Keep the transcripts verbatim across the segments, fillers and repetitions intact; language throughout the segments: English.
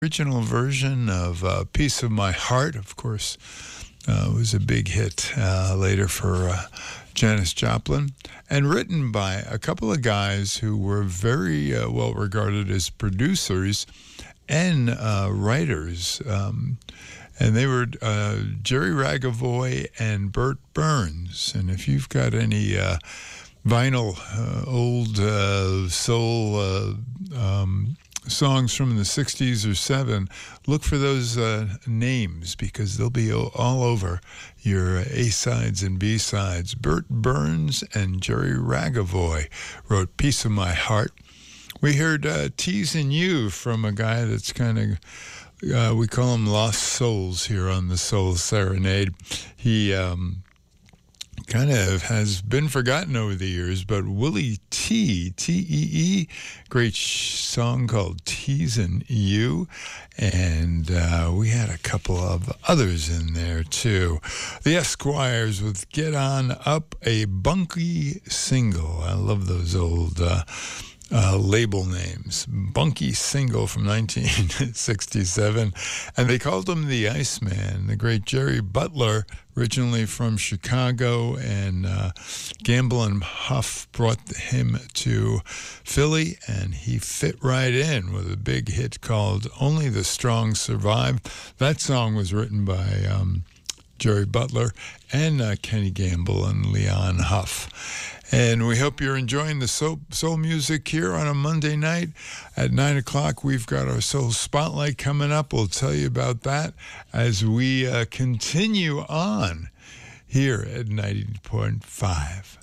original version of uh, Piece of My Heart, of course, uh, was a big hit uh, later for uh, Janis Joplin, and written by a couple of guys who were very uh, well regarded as producers and uh, writers. Um, and they were uh, Jerry Ragavoy and Bert Burns. And if you've got any uh, vinyl, uh, old uh, soul uh, um, songs from the sixties or seven, look for those uh, names because they'll be all over your A-sides and B-sides. Bert Burns and Jerry Ragavoy wrote Piece of My Heart. We heard uh, Teasing You from a guy that's kind of, uh, we call him Lost Souls here on the Soul Serenade. He um, kind of has been forgotten over the years, but Willie T, T E E, great sh- song called Teasing You. And uh, we had a couple of others in there too. The Esquires with Get On Up, a bunky single. I love those old uh, Uh, label names. Bunky single from nineteen sixty-seven. And they called him the Iceman. The great Jerry Butler, originally from Chicago, and uh, Gamble and Huff brought him to Philly, and he fit right in with a big hit called Only the Strong Survive. That song was written by um, Jerry Butler and uh, Kenny Gamble and Leon Huff. And we hope you're enjoying the soul, soul music here on a Monday night. At nine o'clock, we've got our Soul Spotlight coming up. We'll tell you about that as we uh, continue on here at ninety point five.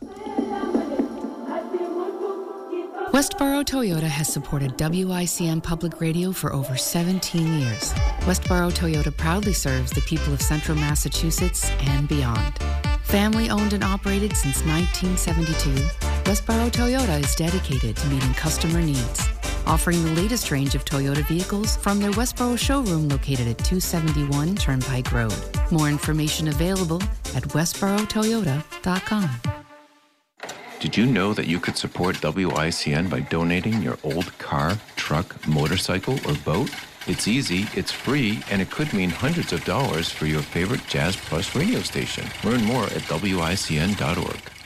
Westboro Toyota has supported W I C N Public Radio for over seventeen years. Westboro Toyota proudly serves the people of Central Massachusetts and beyond. Family owned and operated since nineteen seventy-two, Westboro Toyota is dedicated to meeting customer needs, offering the latest range of Toyota vehicles from their Westboro showroom located at two seventy-one Turnpike Road. More information available at westboro toyota dot com. Did you know that you could support W I C N by donating your old car, truck, motorcycle, or boat? It's easy, it's free, and it could mean hundreds of dollars for your favorite Jazz Plus radio station. Learn more at W I C N dot org.